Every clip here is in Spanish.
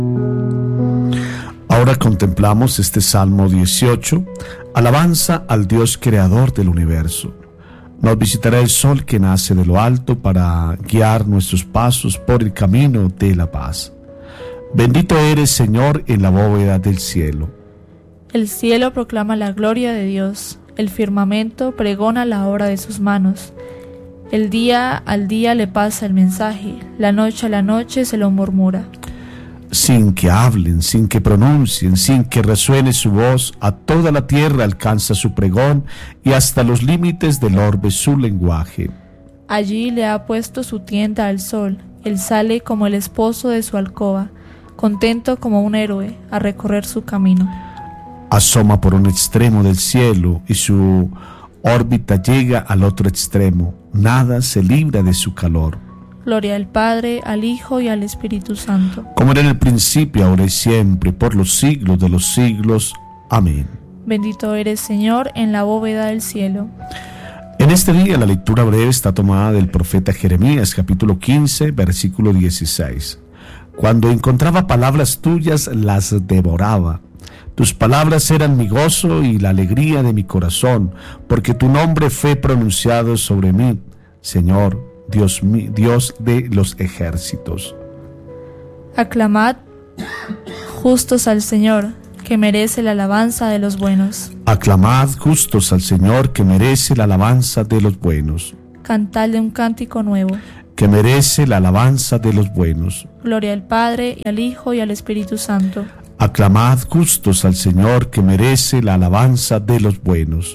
Ahora contemplamos este Salmo 18, alabanza al Dios creador del universo. Nos visitará el sol que nace de lo alto para guiar nuestros pasos por el camino de la paz. Bendito eres, Señor, en la bóveda del cielo. El cielo proclama la gloria de Dios, el firmamento pregona la obra de sus manos. El día al día le pasa el mensaje, la noche a la noche se lo murmura. Sin que hablen, sin que pronuncien, sin que resuene su voz, a toda la tierra alcanza su pregón y hasta los límites del orbe su lenguaje. Allí le ha puesto su tienda al sol, él sale como el esposo de su alcoba, contento como un héroe a recorrer su camino. Asoma por un extremo del cielo y su órbita llega al otro extremo, nada se libra de su calor. Gloria al Padre, al Hijo y al Espíritu Santo. Como era en el principio, ahora y siempre, por los siglos de los siglos. Amén. Bendito eres, Señor, en la bóveda del cielo. En este día la lectura breve está tomada del profeta Jeremías, capítulo 15, versículo 16. Cuando encontraba palabras tuyas, las devoraba. Tus palabras eran mi gozo y la alegría de mi corazón, porque tu nombre fue pronunciado sobre mí, Señor, Dios de los ejércitos. Aclamad justos al Señor, que merece la alabanza de los buenos. Aclamad justos al Señor, que merece la alabanza de los buenos. Cantadle un cántico nuevo, que merece la alabanza de los buenos. Gloria al Padre, y al Hijo y al Espíritu Santo. Aclamad justos al Señor, que merece la alabanza de los buenos.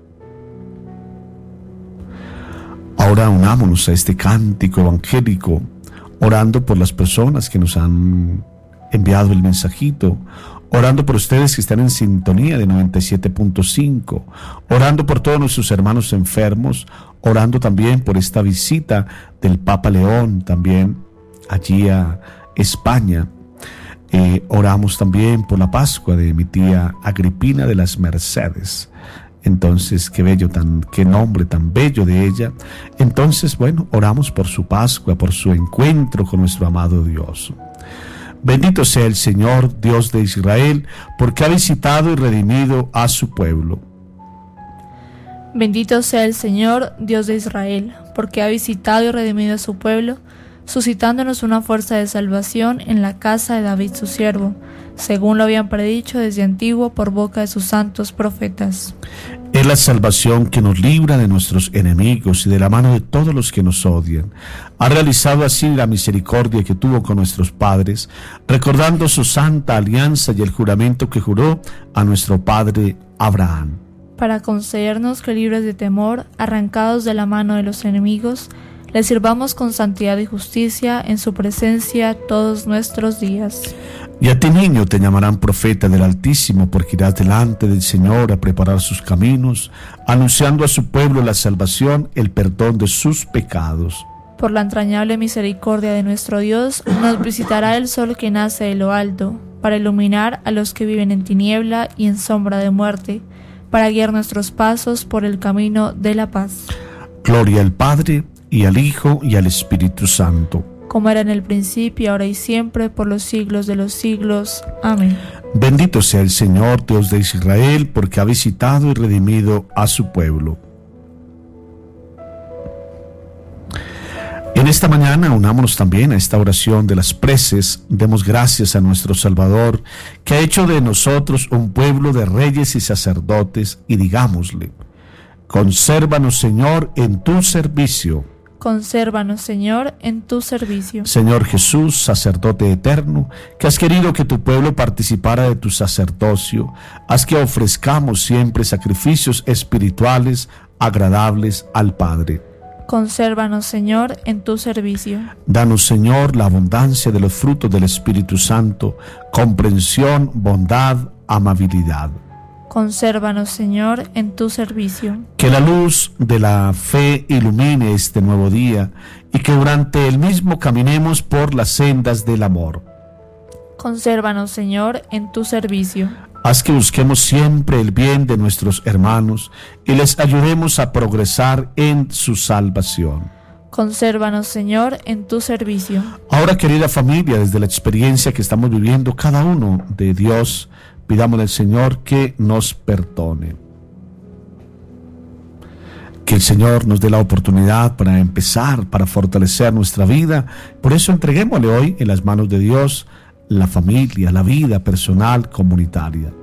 Ahora unámonos a este cántico evangélico, orando por las personas que nos han enviado el mensajito, orando por ustedes que están en sintonía de 97.5, orando por todos nuestros hermanos enfermos, orando también por esta visita del Papa León también allí a España. Oramos también por la Pascua de mi tía Agripina de las Mercedes. Entonces, qué nombre tan bello de ella. Entonces, bueno, oramos por su Pascua, por su encuentro con nuestro amado Dios. Bendito sea el Señor, Dios de Israel, porque ha visitado y redimido a su pueblo. Bendito sea el Señor, Dios de Israel, porque ha visitado y redimido a su pueblo, suscitándonos una fuerza de salvación en la casa de David su siervo, según lo habían predicho desde antiguo por boca de sus santos profetas. Es la salvación que nos libra de nuestros enemigos y de la mano de todos los que nos odian. Ha realizado así la misericordia que tuvo con nuestros padres, recordando su santa alianza y el juramento que juró a nuestro padre Abraham. Para concedernos que, libres de temor, arrancados de la mano de los enemigos, le sirvamos con santidad y justicia en su presencia todos nuestros días. Y a ti, niño, te llamarán profeta del Altísimo, porque irás delante del Señor a preparar sus caminos, anunciando a su pueblo la salvación, el perdón de sus pecados. Por la entrañable misericordia de nuestro Dios, nos visitará el sol que nace de lo alto, para iluminar a los que viven en tiniebla y en sombra de muerte, para guiar nuestros pasos por el camino de la paz. Gloria al Padre, y al Hijo, y al Espíritu Santo. Como era en el principio, ahora y siempre, por los siglos de los siglos. Amén. Bendito sea el Señor, Dios de Israel, porque ha visitado y redimido a su pueblo. En esta mañana unámonos también a esta oración de las preces. Demos gracias a nuestro Salvador, que ha hecho de nosotros un pueblo de reyes y sacerdotes, y digámosle: consérvanos, Señor, en tu servicio. Consérvanos, Señor, en tu servicio. Señor Jesús, sacerdote eterno, que has querido que tu pueblo participara de tu sacerdocio, haz que ofrezcamos siempre sacrificios espirituales agradables al Padre. Consérvanos, Señor, en tu servicio. Danos, Señor, la abundancia de los frutos del Espíritu Santo, comprensión, bondad, amabilidad. Consérvanos, Señor, en tu servicio. Que la luz de la fe ilumine este nuevo día y que durante el mismo caminemos por las sendas del amor. Consérvanos, Señor, en tu servicio. Haz que busquemos siempre el bien de nuestros hermanos y les ayudemos a progresar en su salvación. Consérvanos, Señor, en tu servicio. Ahora, querida familia, desde la experiencia que estamos viviendo cada uno de Dios, pidámosle al Señor que nos perdone. Que el Señor nos dé la oportunidad para empezar, para fortalecer nuestra vida. Por eso entreguémosle hoy en las manos de Dios la familia, la vida personal, comunitaria.